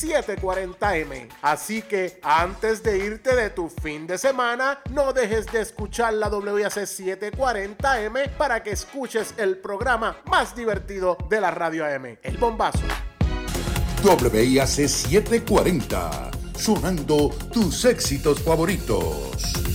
740M. Así que antes de irte de tu fin de semana, no dejes de escuchar la WIAC 740M para que escuches el programa más divertido de la radio AM, El Bombazo. WIAC 740, sonando tus éxitos favoritos.